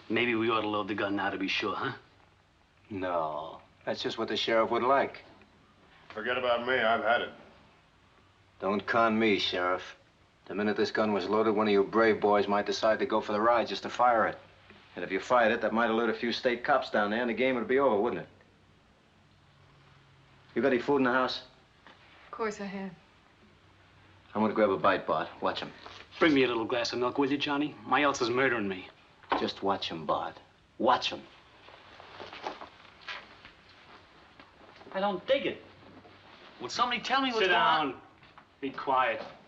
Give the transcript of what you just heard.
Maybe we ought to load the gun now to be sure, huh? No, that's just what the sheriff would like. Forget about me, I've had it. Don't con me, Sheriff. The minute this gun was loaded, one of you brave boys might decide to go for the ride just to fire it. And if you fired it, that might alert a few state cops down there, and the game would be over, wouldn't it? You got any food in the house? Of course I have. I'm gonna grab a bite, Bart. Watch him. Bring me a little glass of milk, will you, Johnny? My Elsa's murdering me. Just watch him, Bart. Watch him. I don't dig it. Will somebody tell me what's going on? Sit down. Be quiet.